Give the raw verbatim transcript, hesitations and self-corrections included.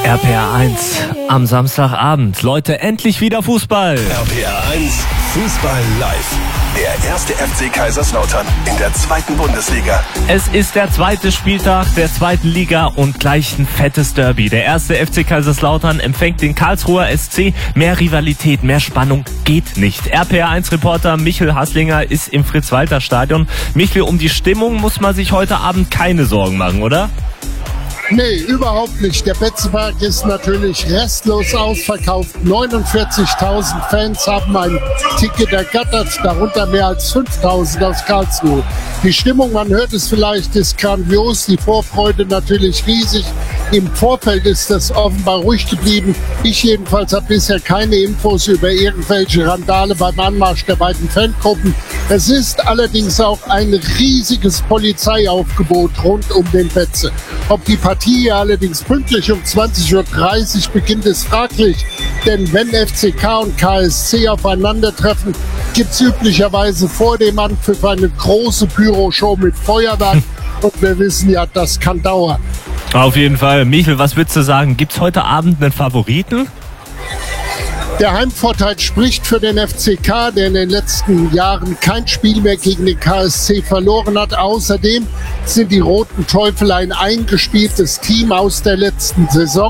R P R eins am Samstagabend. Leute, endlich wieder Fußball. R P R eins Fußball live. Der erste F C Kaiserslautern in der zweiten Bundesliga. Es ist der zweite Spieltag der zweiten Liga und gleich ein fettes Derby. Der erste F C Kaiserslautern empfängt den Karlsruher S C. Mehr Rivalität, mehr Spannung geht nicht. R P R eins Reporter Michel Haslinger ist im Fritz-Walter-Stadion. Michel, um die Stimmung muss man sich heute Abend keine Sorgen machen, oder? Nee, überhaupt nicht. Der Betzenberg ist natürlich restlos ausverkauft. neunundvierzigtausend Fans haben ein Ticket ergattert, darunter mehr als fünftausend aus Karlsruhe. Die Stimmung, man hört es vielleicht, ist grandios, die Vorfreude natürlich riesig. Im Vorfeld ist das offenbar ruhig geblieben. Ich jedenfalls habe bisher keine Infos über irgendwelche Randale beim Anmarsch der beiden Fangruppen. Es ist allerdings auch ein riesiges Polizeiaufgebot rund um den Betze. Ob die Partie allerdings pünktlich um zwanzig Uhr dreißig beginnt, ist fraglich. Denn wenn F C K und K S C aufeinandertreffen, gibt es üblicherweise vor dem Anpfiff eine große Pyroshow mit Feuerwerk. Und wir wissen ja, das kann dauern. Auf jeden Fall. Michel, was würdest du sagen? Gibt es heute Abend einen Favoriten? Der Heimvorteil spricht für den F C K, der in den letzten Jahren kein Spiel mehr gegen den K S C verloren hat. Außerdem sind die Roten Teufel ein eingespieltes Team aus der letzten Saison.